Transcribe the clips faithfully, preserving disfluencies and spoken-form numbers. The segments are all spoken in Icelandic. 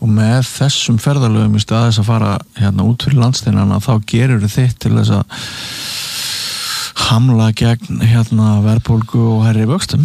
með þessum ferðalögum í stað þess að fara hérna út fyrir landsteinana þá gerir þitt til þess að hamla gegn hérna verðbólgu og hærri vöxtum.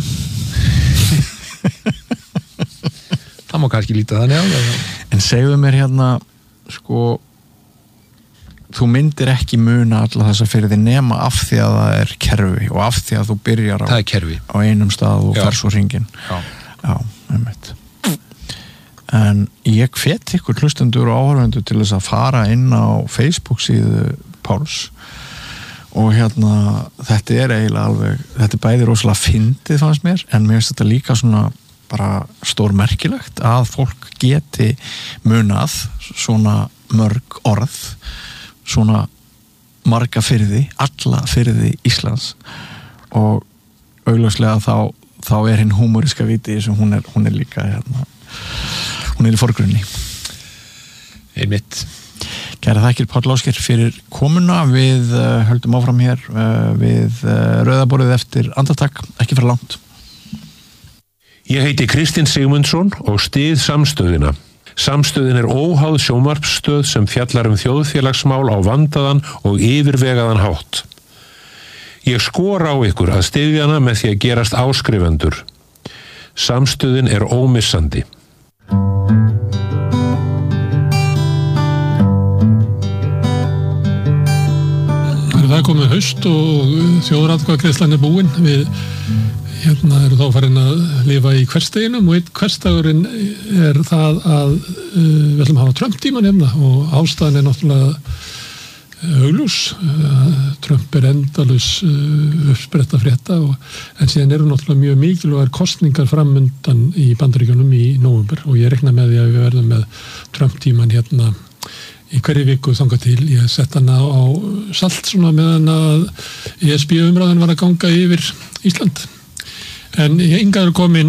Það má kannski líta þannig á það. En segðu mér hérna, sko, þú myndir ekki muna alla þessa fyrir því nema af því að það er kerfi og af því að þú byrjar á, á einum stað og fer svo hringinn. Já. Já, einmitt. En ég hvet ykkur hlustendur og áhorfendur til þess að fara inn á Facebook síðu Páls og hérna, þetta er eiginlega alveg, þetta er bæði rosalega fyndið fannst mér, en mér finnst þetta líka svona bara stórmerkilegt að fólk geti munað svona mörg orð, svona marga firði, alla firði Íslands og augljóslega þá, þá er hinn húmoriska viti sem hún er, hún er líka hérna, hún er í forgrunni. Einmitt. Kæra þakkir Páll Ásgeir fyrir komuna, við uh, höldum áfram hér uh, við uh, rauðaborðið eftir andartak, ekki fara langt. Ég heiti Kristinn Sigmundsson og styð samstöðina. Samstöðin er óháð sjónvarpsstöð sem fjallar um þjóðfélagsmál á vandaðan og yfirvegaðan hátt. Ég skora á ykkur að styðja hana með því að gerast áskrifendur. Samstöðin er ómissandi. Það er komið haust og þjóðaratkvæðagreiðslan er búin. Við hérna eru þá farin að lifa í hversdeginum og einn hversdagurinn er það að uh, við ætlum að hafa Trump-tíman hérna og ástæðan er náttúrulega augljós. Uh, Trump er endalaus uh, uppspretta frétta og, en síðan eru náttúrulega mjög mikilvægar kosningar framundan í Bandaríkjunum í nóvember og ég rekna með því að við verðum með Trump-tíman hérna í hverju viku þangað til. Ég sett hana á salt svona meðan að E S B-umræðan var að ganga yfir Ísland. En hingað er komin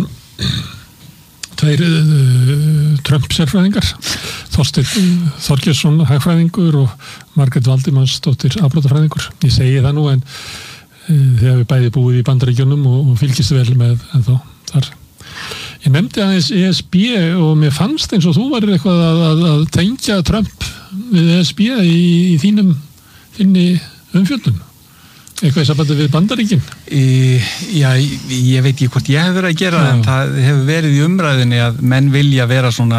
tveir uh, Trump-sérfræðingar, Þorsteinn Þorgeirsson hagfræðingur og Margrét Valdimarsdóttir afbrotafræðingur. Ég segi það nú en uh, þegar við bæði búið í Bandaríkjunum og, og fylgist vel með ennþá þar. Ég nefndi aðeins E S B og mér fannst eins og þú varir eitthvað að, að, að tengja Trump við E S B í, í þínum þinni umfjöldun. Eitthvað í sambandi við Bandaríkin? Í, já, ég veit ekki hvort ég hef verið að gera það, en það hefur verið í umræðinni að menn vilja vera svona,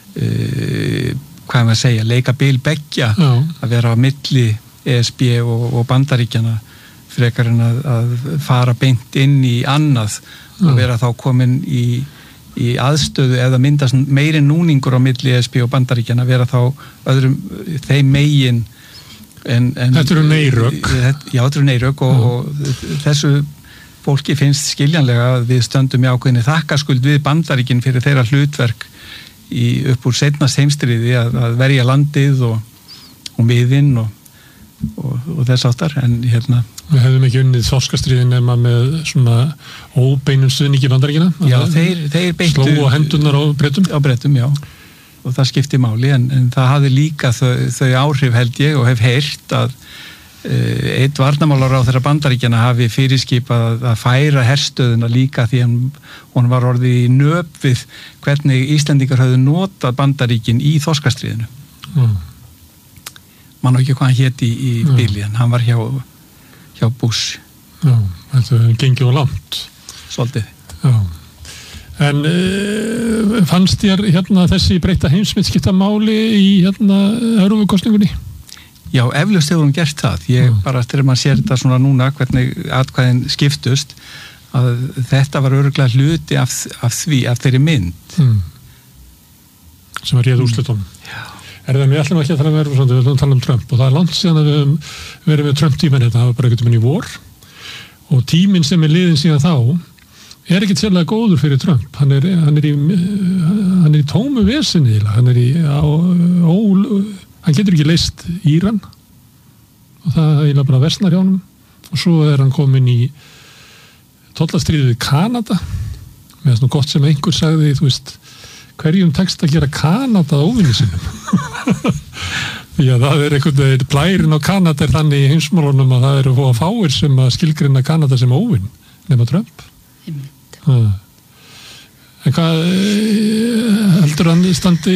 uh, hvað er maður að segja, leika bil beggja, já. Að vera á milli E S B og, og Bandaríkjana frekar en að, að fara beint inn í annað já. Og vera þá komin í, í aðstöðu eða myndast meiri núningur á milli E S B og Bandaríkjana, vera þá öðrum þeim megin. En, en, þetta eru neyrök. Já, þetta eru neyrök og, og þessu fólki finnst skiljanlega að við stöndum í ákveðinni þakkarskuld við Bandaríkin fyrir þeirra hlutverk í, upp úr seinna heimsstríði að, að verja landið og, og miðinn og, og, og þess áttar. En hérna við hefðum ekki unnið þorskastríðin nema með svona óbeinum stuðningi Bandaríkina. Já, þeir, þeir beittu slógu hendunar á Bretum. Á Bretum, já. Og það skipti máli, en, en það hafði líka þau, þau áhrif held ég og hef heyrt að uh, eitt varnarmálaráðherra Bandaríkjana hafi fyrirskipað að, að færa herstöðuna líka því að hún var orðið í nöp við hvernig Íslendingar höfðu notað Bandaríkin í þorskastríðinu. Mm. Man á ekki hvað hann hét í, í mm. bili, en hann var hjá, hjá Bush. Já, þetta gengið á langt. Svolítið. Já. En uh, fannst þér hérna þessi breytta heimsmynd skipta máli í hérna Evrópukosningunni? Já, eflaust hefur hún gert það. Ég mm. bara þegar maður sér þetta svona núna hvernig atkvæðin skiptust að þetta var örugglega hluti af, af því, af þeirri mynd. Mm. Sem var réð úrslitunum. Já. Er það, við ætlum ekki að tala um Evrópusambandið, við ætlum að tala um Trump og það er langt síðan að við höfum verið með Trump-tíminn þetta, það var bara einhvern veginn í vor og tíminn sem er liðin síðan þá er ekkert sérlega góður fyrir Trump. Hann er, hann er, í, hann er í tómu vesinni, hann er í á, ó, hann getur ekki leyst Íran og það er eiginlega bara versnar hjá honum og svo er hann komin í tollastríðið við Kanada með þess nú gott sem einhver sagði, þú veist, hverjum tekst að gera Kanada óvinni sinum. Því að það er einhvern veginn, blærin á Kanada er þannig í heimsmálunum að það eru að fáir sem að skilgreina Kanada sem óvinn nema Trump. Einmitt. En hvað heldur hann standi